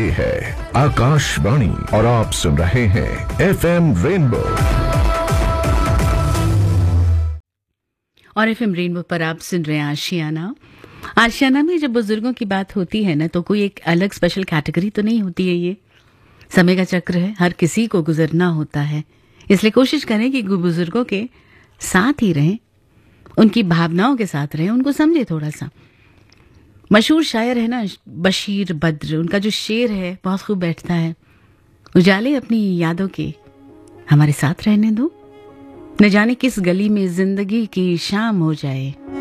ये है आकाशवाणी और आप सुन रहे हैं FM रेनबो। और FM रेनबो पर आप सुन रहे हैं आशियाना। आशियाना में जब बुजुर्गों की बात होती है ना, तो कोई एक अलग स्पेशल कैटेगरी तो नहीं होती है। ये समय का चक्र है, हर किसी को गुजरना होता है। इसलिए कोशिश करें कि बुजुर्गों के साथ ही रहें, उनकी भावनाओं के साथ रहें, उनको समझे थोड़ा सा। मशहूर शायर है ना बशीर बद्र, उनका जो शेर है बहुत खूब बैठता है। उजाले अपनी यादों के हमारे साथ रहने दो, न जाने किस गली में जिंदगी की शाम हो जाए।